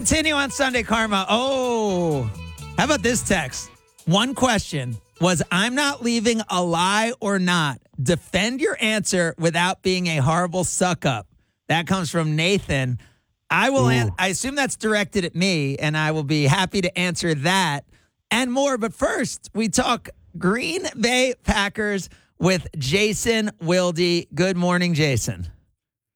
continue on Sunday Karma. Oh, how about this text? One question was, I'm not leaving a lie or not. Defend your answer without being a horrible suck up. That comes from Nathan. I will. I assume that's directed at me, and I will be happy to answer that and more. But first, we talk Green Bay Packers with Jason Wilde. Good morning, Jason.